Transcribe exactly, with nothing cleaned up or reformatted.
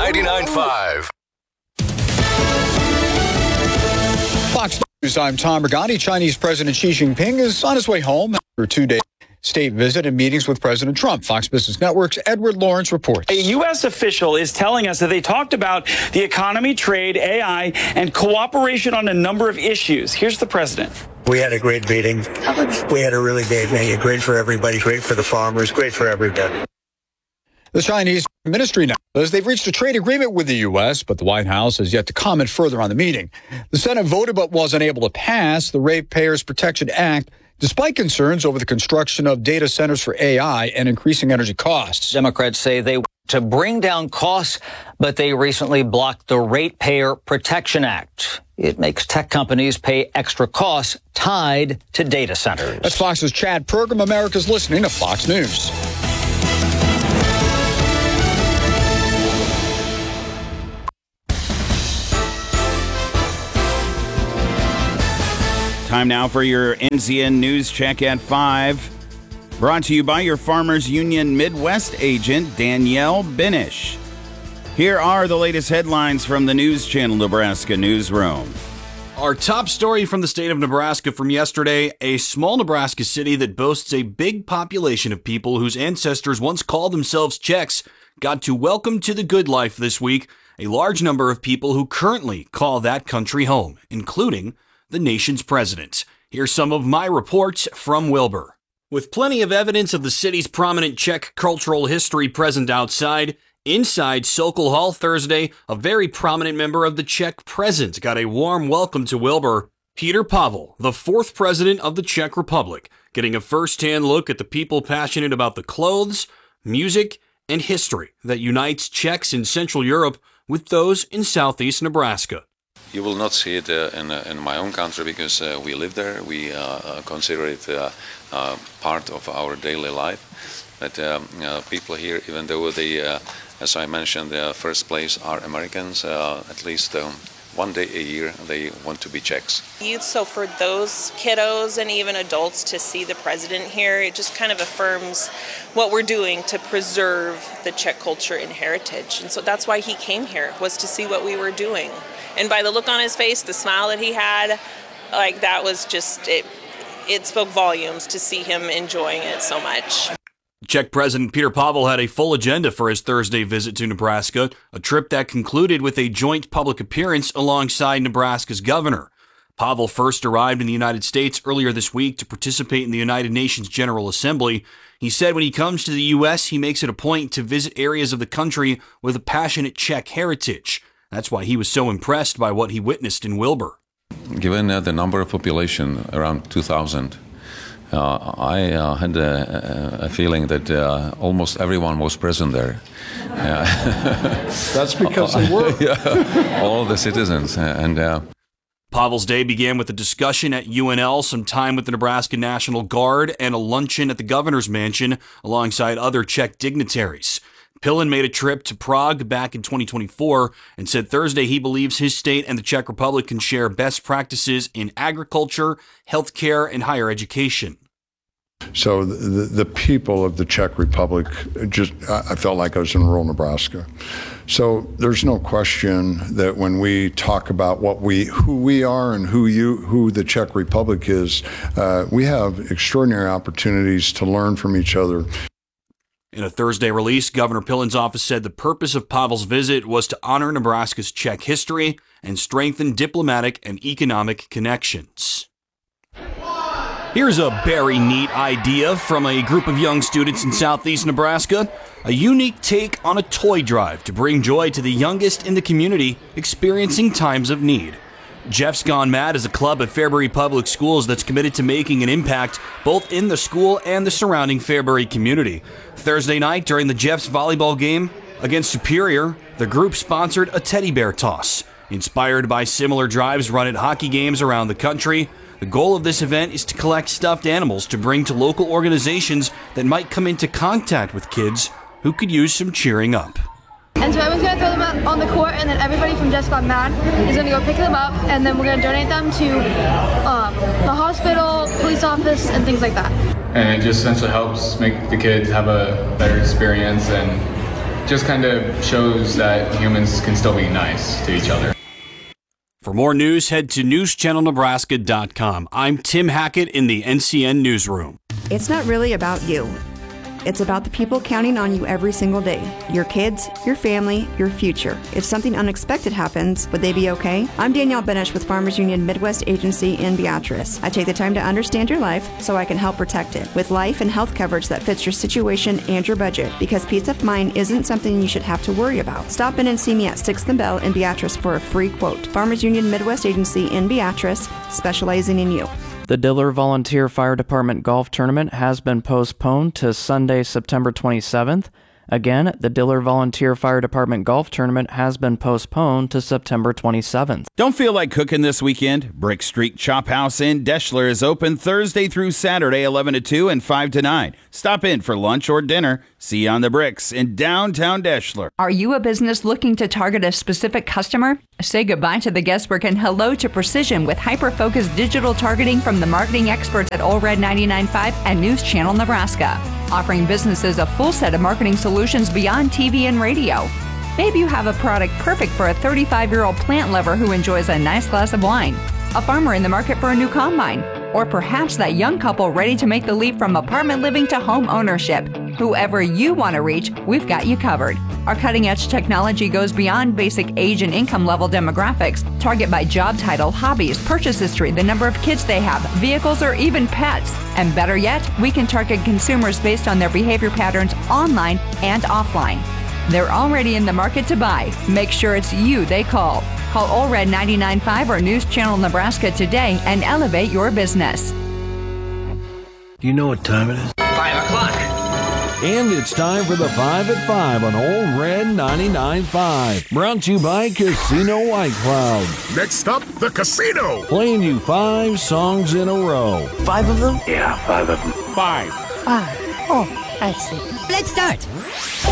ninety-nine point five. Fox News, I'm Tom Rigotti. Chinese President Xi Jinping is on his way home after a two-day state visit and meetings with President Trump. Fox Business Network's Edward Lawrence reports. A U S official is telling us that they talked about the economy, trade, A I, and cooperation on a number of issues. Here's the president. We had a great meeting. We had a really great meeting. Great for everybody, great for the farmers, great for everybody. The Chinese ministry now says they've reached a trade agreement with the U S, but the White House has yet to comment further on the meeting. The Senate voted but wasn't able to pass the Ratepayers Protection Act, despite concerns over the construction of data centers for A I and increasing energy costs. Democrats say they want to bring down costs, but they recently blocked the Ratepayer Protection Act. It makes tech companies pay extra costs tied to data centers. That's Fox's Chad Pergram. America's listening to Fox News. Time now for your N C N News Check at five. Brought to you by your Farmers Union Midwest agent, Danielle Binish. Here are the latest headlines from the News Channel Nebraska newsroom. Our top story from the state of Nebraska from yesterday, a small Nebraska city that boasts a big population of people whose ancestors once called themselves Czechs got to welcome to the good life this week a large number of people who currently call that country home, including the nation's president. Here's some of my reports from Wilbur. With plenty of evidence of the city's prominent Czech cultural history present outside, inside Sokol Hall Thursday, a very prominent member of the Czech presence got a warm welcome to Wilbur. Peter Pavel, the fourth president of the Czech Republic, getting a first-hand look at the people passionate about the clothes, music, and history that unites Czechs in Central Europe with those in southeast Nebraska. You will not see it uh, in, uh, in my own country because uh, we live there. We uh, uh, consider it uh, uh, part of our daily life. But um, uh, people here, even though they, uh, as I mentioned, the first place are Americans, uh, at least um, one day a year they want to be Czechs. Youth, so for those kiddos and even adults to see the president here, it just kind of affirms what we're doing to preserve the Czech culture and heritage. And so that's why he came here, was to see what we were doing. And by the look on his face, the smile that he had, like that was just, it, it spoke volumes to see him enjoying it so much. Czech President Peter Pavel had a full agenda for his Thursday visit to Nebraska, a trip that concluded with a joint public appearance alongside Nebraska's governor. Pavel first arrived in the United States earlier this week to participate in the United Nations General Assembly. He said when he comes to the U S, he makes it a point to visit areas of the country with a passionate Czech heritage. That's why he was so impressed by what he witnessed in Wilbur. Given uh, the number of population, around two thousand, uh, I uh, had a, a feeling that uh, almost everyone was present there. Uh, That's because they were. Yeah, all the citizens. And uh, Pavel's day began with a discussion at U N L, some time with the Nebraska National Guard, and a luncheon at the governor's mansion alongside other Czech dignitaries. Pillen made a trip to Prague back in twenty twenty-four and said Thursday he believes his state and the Czech Republic can share best practices in agriculture, healthcare, and higher education. So the, the people of the Czech Republic, just I felt like I was in rural Nebraska. So there's no question that when we talk about what we, who we are and who you, who the Czech Republic is, uh, we have extraordinary opportunities to learn from each other. In a Thursday release, Governor Pillen's office said the purpose of Pavel's visit was to honor Nebraska's Czech history and strengthen diplomatic and economic connections. Here's a very neat idea from a group of young students in southeast Nebraska. A unique take on a toy drive to bring joy to the youngest in the community experiencing times of need. Jeff's Gone Mad is a club at Fairbury Public Schools that's committed to making an impact both in the school and the surrounding Fairbury community. Thursday night during the Jeff's volleyball game against Superior, the group sponsored a teddy bear toss. Inspired by similar drives run at hockey games around the country, the goal of this event is to collect stuffed animals to bring to local organizations that might come into contact with kids who could use some cheering up. And so everyone's going to throw them out on the court, and then everybody from Jeff's Gone Mad is going to go pick them up, and then we're going to donate them to um, the hospital, police office, and things like that. And it just essentially helps make the kids have a better experience and just kind of shows that humans can still be nice to each other. For more news, head to news channel nebraska dot com. I'm Tim Hackett in the N C N Newsroom. It's not really about you. It's about the people counting on you every single day. Your kids, your family, your future. If something unexpected happens, would they be okay? I'm Danielle Benish with Farmers Union Midwest Agency in Beatrice. I take the time to understand your life so I can help protect it with life and health coverage that fits your situation and your budget, because peace of mind isn't something you should have to worry about. Stop in and see me at sixth and Bell in Beatrice for a free quote. Farmers Union Midwest Agency in Beatrice, specializing in you. The Diller Volunteer Fire Department Golf Tournament has been postponed to Sunday, September twenty-seventh. Again, the Diller Volunteer Fire Department Golf Tournament has been postponed to September twenty-seventh. Don't feel like cooking this weekend? Brick Street Chop House in Deschler is open Thursday through Saturday, eleven to two and five to nine. Stop in for lunch or dinner. See you on the bricks in downtown Deschler. Are you a business looking to target a specific customer? Say goodbye to the guesswork and hello to precision with hyper-focused digital targeting from the marketing experts at All Red ninety-nine point five and News Channel Nebraska, offering businesses a full set of marketing solutions beyond T V and radio. Maybe you have a product perfect for a thirty-five-year-old plant lover who enjoys a nice glass of wine, a farmer in the market for a new combine, or perhaps that young couple ready to make the leap from apartment living to home ownership. Whoever you want to reach, we've got you covered. Our cutting-edge technology goes beyond basic age and income level demographics. Target by job title, hobbies, purchase history, the number of kids they have, vehicles, or even pets. And better yet, we can target consumers based on their behavior patterns online and offline. They're already in the market to buy. Make sure it's you they call. Call All Red ninety-nine point five or News Channel Nebraska today and elevate your business. Do you know what time it is? Five o'clock. And it's time for the five at five on All Red ninety-nine point five. Brought to you by Casino White Cloud. Next up, the casino. Playing you five songs in a row. Five of them? Yeah, five of them. Five. Five. Oh, I see. Let's start.